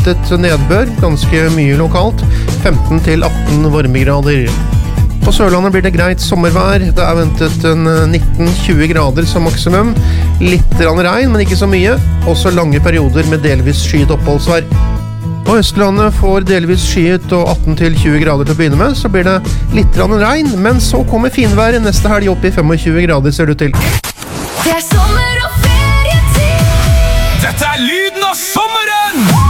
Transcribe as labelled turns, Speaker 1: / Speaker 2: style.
Speaker 1: ventet nedbør, ganske mye lokalt, 15 til 18 varmegrader. På Sørlandet blir det greit sommervær, det ventet en 19-20 grader som maksimum, litt regn, men ikke så mye, også lange perioder med delvis skyet oppholdsvær. På Østlandet får delvis skyet og 18-20 grader til å begynne med, så blir det litt regn, men så kommer finværet neste helg opp i 25 grader ser det til.
Speaker 2: Det sommer og ferietid!
Speaker 3: Dette lyden av sommeren!